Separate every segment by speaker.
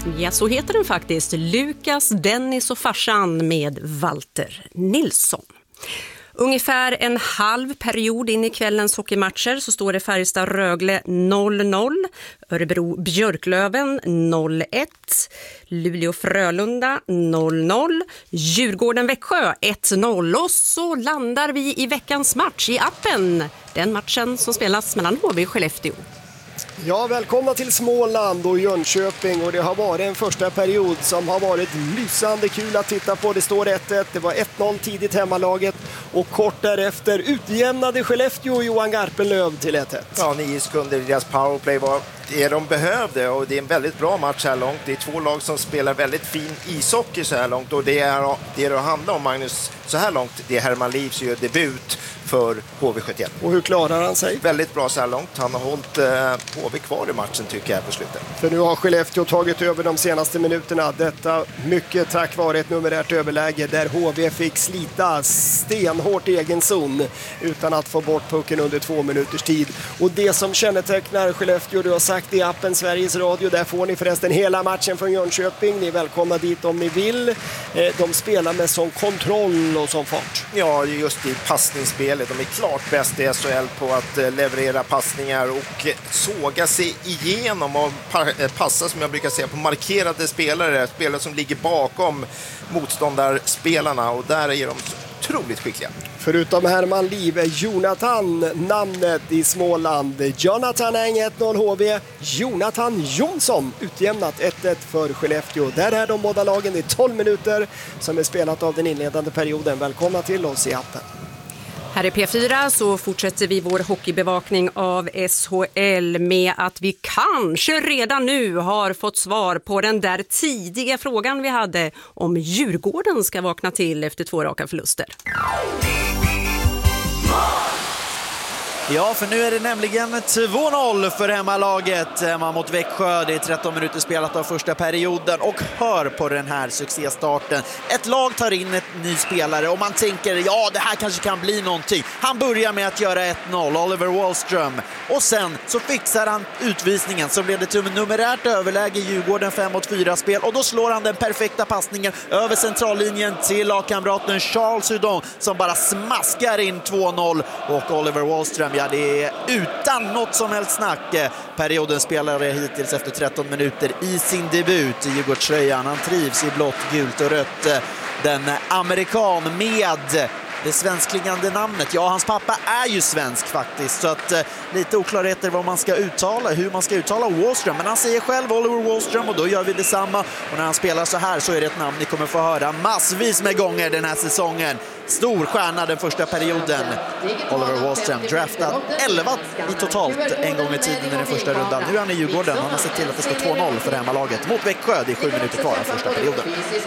Speaker 1: Ja, så heter den faktiskt. Lukas, Dennis och farsan med Walter Nilsson. Ungefär en halv period in i kvällens hockeymatcher så står det Färjestad-Rögle 0-0, Örebro-Björklöven 0-1, Luleå-Frölunda 0-0, Djurgården-Växjö 1-0 och så landar vi i veckans match i appen. Den matchen som spelas mellan HV och Skellefteå.
Speaker 2: Ja, välkomna till Småland och Jönköping, och det har varit en första period som har varit lysande kul att titta på. Det står 1-1, det var 1-0 tidigt hemmalaget och kort därefter utjämnade Skellefteå och Johan Garpenlöv till 1-1.
Speaker 3: Ja, 9 sekunder i deras powerplay var det de behövde, och det är en väldigt bra match här långt. Det är två lag som spelar väldigt fin ishockey så här långt, och det handlar om, Magnus, så här långt, det är Herman Livs gör debut för HV71.
Speaker 2: Och hur klarar han sig?
Speaker 3: Väldigt bra så här långt. Han har hållit HV kvar i matchen, tycker jag, på slutet.
Speaker 2: För nu har Skellefteå tagit över de senaste minuterna. Detta mycket tack vare ett numerärt överläge där HV fick slita stenhårt i egen zon utan att få bort pucken under 2 minuters tid. Och det som kännetecknar Skellefteå, du har sagt i appen Sveriges Radio, där får ni förresten hela matchen från Jönköping. Ni är välkomna dit om ni vill. De spelar med sån kontroll och sån fart.
Speaker 3: Ja, just i passningsspelet. De är klart bäst i SHL på att leverera passningar och såga sig igenom och passa, som jag brukar säga, på markerade spelare som ligger bakom motståndarspelarna, och där är de otroligt skickliga.
Speaker 2: Förutom Herman Liv är Jonathan namnet i Småland. Jonathan Eng 1-0 HV. Jonathan Jonsson utjämnat 1-1 för Skellefteå. Där är de båda lagen i 12 minuter som är spelat av den inledande perioden. Välkomna till oss i appen.
Speaker 1: Här i P4 så fortsätter vi vår hockeybevakning av SHL med att vi kanske redan nu har fått svar på den där tidiga frågan vi hade om Djurgården ska vakna till efter 2 raka förluster.
Speaker 4: Ja, för nu är det nämligen 2-0 för hemmalaget hemma mot Växjö. Det är 13 minuter spelat av första perioden, och hör på den här succéstarten. Ett lag tar in ett ny spelare och man tänker, ja, det här kanske kan bli någonting. Han börjar med att göra 1-0, Oliver Wallström. Och sen så fixar han utvisningen, så blev det till numerärt överläge Djurgården 5-4-spel. Och då slår han den perfekta passningen över centrallinjen till lagkamraten Charles Hudon, som bara smaskar in 2-0. Och Oliver Wallström, ja, det är utan något som helst snack periodens spelare hittills efter 13 minuter i sin debut i Djurgårdströjan. Han trivs i blått, gult och rött. Den amerikan med det svensklingande namnet. Ja, hans pappa är ju svensk faktiskt, så att lite oklarheter vad man ska uttala, hur man ska uttala Wallström. Men han säger själv Oliver Wallström, och då gör vi detsamma. Och när han spelar så här så är det ett namn ni kommer få höra massvis med gånger den här säsongen. Stor stjärna den första perioden. Oliver Wallström, draftad 11 i totalt en gång i tiden i den första rundan. Nu är han i Djurgården. Han har sett till att det står 2-0 för hemmalaget mot Växjö. Det är 7 minuter kvar av första perioden.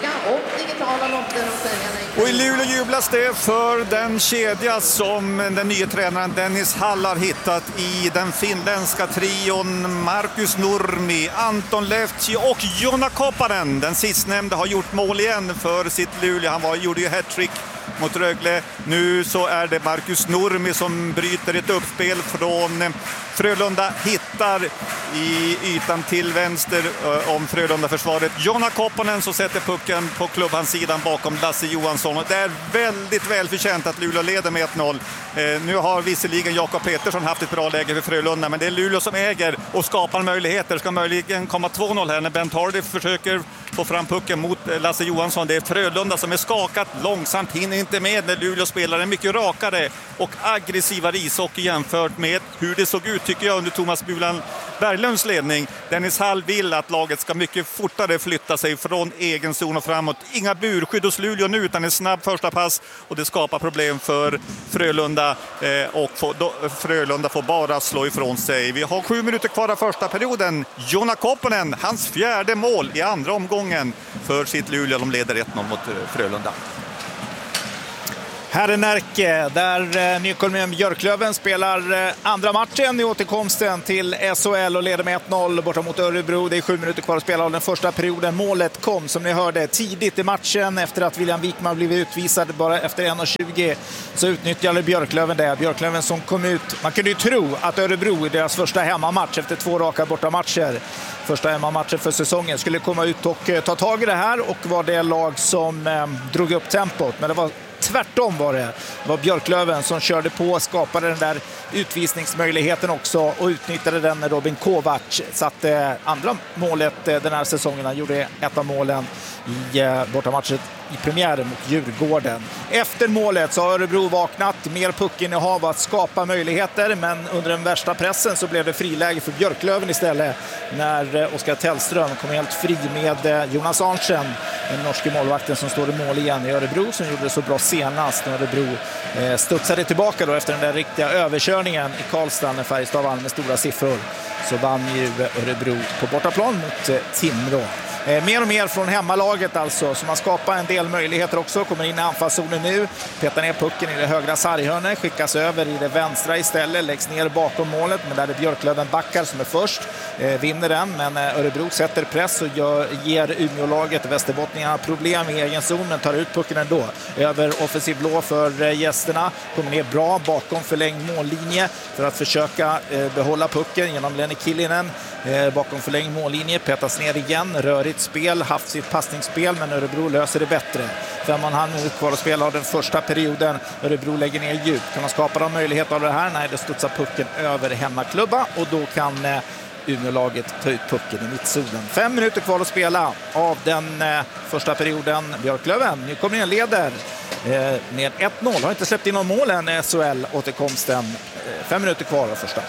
Speaker 5: Och i Luleå jublas det för den kedja som den nya tränaren Dennis Hall har hittat i den finländska trion. Markus Nurmi, Anton Lehti och Jonna Koppanen. Den sistnämnde har gjort mål igen för sitt Luleå. Han gjorde ju hattrick mot Rögle. Nu så är det Markus Nurmi som bryter ett uppspel från Frölunda, hittar i ytan till vänster om Frölunda-försvaret. Jonna Koppanen så sätter pucken på klubbhandsidan bakom Lasse Johansson, och det är väldigt välförtjänt att Luleå leder med 1-0. Nu har visserligen Jakob Petersson haft ett bra läge för Frölunda, men det är Luleå som äger och skapar möjligheter. Ska möjligen komma 2-0 här när Bent Hardy försöker få fram pucken mot Lasse Johansson. Det är Frölunda som är skakat långsamt, hinner inte med när Luleå spelar en mycket rakare och aggressivare ishockey jämfört med hur det såg ut, tycker jag, under Thomas Bulan Berglunds ledning. Dennis Hall vill att laget ska mycket fortare flytta sig från egen zon och framåt. Inga burskydd hos Luleå nu, utan en snabb första pass, och det skapar problem för Frölunda, och Frölunda får bara slå ifrån sig. Vi har 7 minuter kvar av första perioden. Jonna Koppanen, hans 4:e mål i andra omgången för sitt Luleå. De leder 1-0 mot Frölunda. Här är Närke, där nykomlingen Björklöven spelar andra matchen i återkomsten till SHL och leder med 1-0 borta mot Örebro. Det är 7 minuter kvar att spela av den första perioden. Målet kom, som ni hörde, tidigt i matchen efter att William Wikman blivit utvisad bara efter 1:20. Så utnyttjade Björklöven det. Björklöven som kom ut. Man kunde ju tro att Örebro i deras första hemmamatch efter 2 raka bortamatcher, första hemmamatchen för säsongen, skulle komma ut och ta tag i det här och var det lag som drog upp tempot. Men det var tvärtom var det. Det var Björklöven som körde på, skapade den där utvisningsmöjligheten också och utnyttjade den när Robin Kovac satte andra målet den här säsongen. Han gjorde ett av målen i bortamatchen i premiären mot Djurgården. Efter målet så har Örebro vaknat, mer puckinnehav att skapa möjligheter, men under den värsta pressen så blev det friläge för Björklöven istället när Oskar Tellström kom helt fri med Jonas Arntzen, den norske målvakten som står i mål igen i Örebro, som gjorde det så bra senast när Örebro studsade tillbaka då efter den där riktiga överkörningen i Karlstad när Färjestad vann med stora siffror. Så vann ju Örebro på bortaplan mot Timrå. Mer och mer från hemmalaget alltså, som har skapat en del möjligheter också. Kommer in i anfallszonen nu, petar ner pucken i det högra sarghörnet, skickas över i det vänstra istället, läggs ner bakom målet, men där är Björklöven backar som är först, vinner den, men Örebro sätter press och ger Umeålaget, västerbottningarna, problem i egen zon, men tar ut pucken ändå. Över offensiv blå för gästerna, kommer ner bra bakom förlängd mållinje för att försöka behålla pucken genom Lenny Killinen. Bakom förlängd mållinje, petas ner igen, rörigt spel, haft sitt passningsspel, men Örebro löser det bättre. 5,5 minuter kvar att spela av den första perioden. Örebro lägger ner djupt. Kan man skapa någon möjlighet av det här? Nej, det studsar pucken över hemmaklubba och då kan Umeålaget ta ut pucken i mittzonen. 5 minuter kvar att spela av den första perioden. Björklöven, nu kommer in leder med 1-0. Har inte släppt in någon mål än SHL-återkomsten. 5 minuter kvar av första.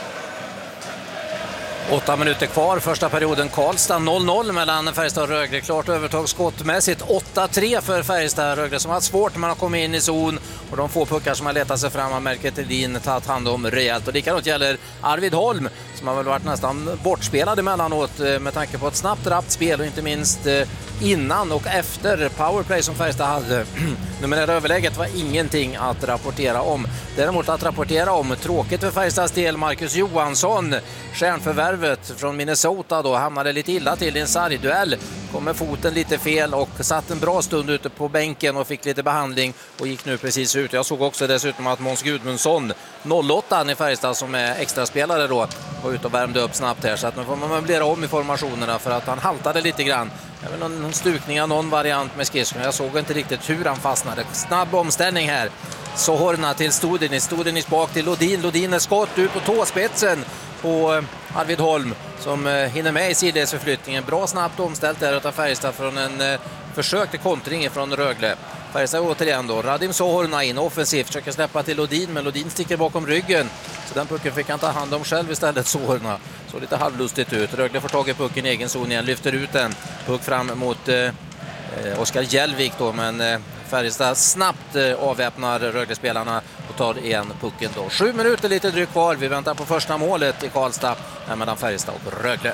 Speaker 6: 8 minuter kvar, första perioden. Karlstad 0-0 mellan Färjestad och Rögle. Klart övertag skottmässigt. 8-3 för Färjestad och Rögle som har svårt när man har kommit in i zon. Och de få puckar som har letat sig fram har Melker Thelin tagit hand om rejält. Och likadant gäller Arvid Holm som har väl varit nästan bortspelad emellanåt med tanke på ett snabbt rappt spel och inte minst innan och efter powerplay som Färjestad hade. Numerära överläget var ingenting att rapportera om. Däremot att rapportera om, tråkigt för Färjestads del, Marcus Johansson, stjärnförvärvet från Minnesota då, hamnade lite illa till i en sargduell. Kom med foten lite fel och satt en bra stund ute på bänken och fick lite behandling och gick nu precis ut. Jag såg också dessutom att Måns Gudmundsson, 08 i Färjestad som är extraspelare då, var ute och värmde upp snabbt här, så att nu får man möblera om i formationerna för att han haltade lite grann. Någon stukning av någon variant med skridskon. Jag såg inte riktigt hur han fastnade. Snabb omställning här. Sohorna till Studenis bak till Lodin. Lodin är skott ut på tåspetsen på Arvid Holm som hinner med i sidledsförflyttningen. Bra snabbt omställt där utav Färjestad från en försök till kontring från Rögle. Färjestad återigen då. Radim Sohorna in offensivt. Försöker släppa till Lodin, men Lodin sticker bakom ryggen. Så den pucken fick han ta hand om själv istället, Sohorna. Så lite halvlustigt ut. Rögle får tag i pucken i egen zon igen. Lyfter ut den. Puck fram mot Oskar Hjälvik då, men Färjestad snabbt avväpnar Rögle-spelarna och tar igen pucken då. 7 minuter lite drygt kvar. Vi väntar på första målet i Karlstad mellan Färjestad och Rögle.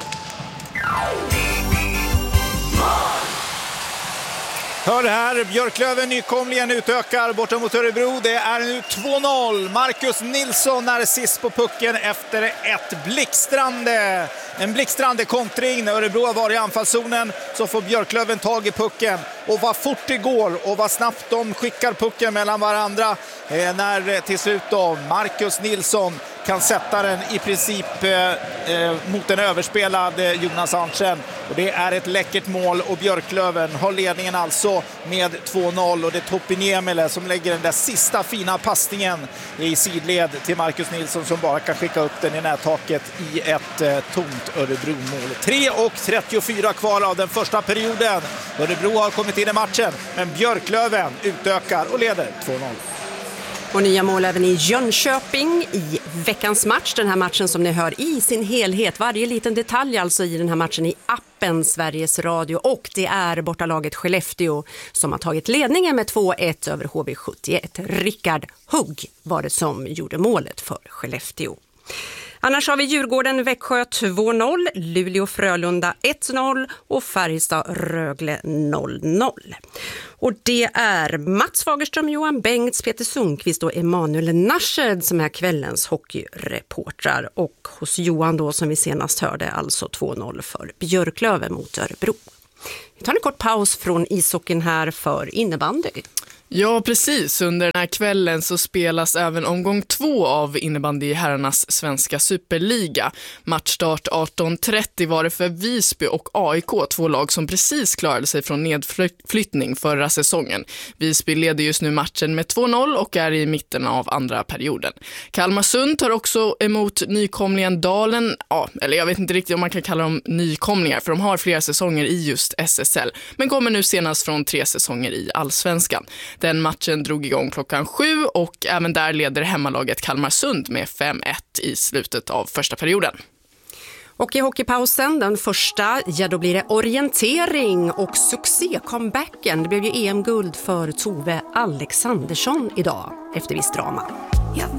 Speaker 5: Hör här, Björklöven nykomlingen utökar borta mot Örebro. Det är nu 2-0. Marcus Nilsson är sist på pucken efter en blixtrande kontring. När Örebro har varit i anfallszonen så får Björklöven tag i pucken. Och vad fort det går och vad snabbt de skickar pucken mellan varandra. När till slut då Marcus Nilsson kan sätta den i princip mot en överspelad Jonas Arntzen. Och det är ett läckert mål och Björklöven har ledningen alltså med 2-0. Och det är Topi Niemela som lägger den där sista fina passningen i sidled till Marcus Nilsson som bara kan skicka upp den i nättaket i ett tomt Örebro-mål. 3:34 kvar av den första perioden. Örebro har kommit in i matchen, men Björklöven utökar och leder 2-0.
Speaker 1: Och nya mål även i Jönköping i veckans match. Den här matchen som ni hör i sin helhet. Varje liten detalj alltså i den här matchen i appen Sveriges Radio. Och det är bortalaget Skellefteå som har tagit ledningen med 2-1 över HV71. Rickard Hugg var det som gjorde målet för Skellefteå. Annars har vi Djurgården-Växjö 2-0, Luleå-Frölunda 1-0 och Färjestad-Rögle 0-0. Och det är Mats Fagerström, Johan Bengts, Peter Sundqvist och Emanuel Nasched som är kvällens hockeyreportrar. Och hos Johan då, som vi senast hörde, alltså 2-0 för Björklöven mot Örebro. Vi tar en kort paus från ishockeyn här för innebandy.
Speaker 7: Ja, precis. Under den här kvällen så spelas även omgång 2 av innebandy i herrarnas svenska superliga. Matchstart 18:30 var det för Visby och AIK, 2 lag som precis klarade sig från nedflyttning förra säsongen. Visby leder just nu matchen med 2-0 och är i mitten av andra perioden. Kalmarsund tar också emot nykomlingen Dalen. Ja, eller jag vet inte riktigt om man kan kalla dem nykomlingar, för de har flera säsonger i just SSL, men kommer nu senast från 3 säsonger i Allsvenskan. Den matchen drog igång klockan 7 och även där leder hemmalaget Kalmarsund med 5-1 i slutet av första perioden.
Speaker 1: Och i hockeypausen, den första, ja då blir det orientering och succé-comebacken. Det blev ju EM-guld för Tove Alexandersson idag efter viss drama.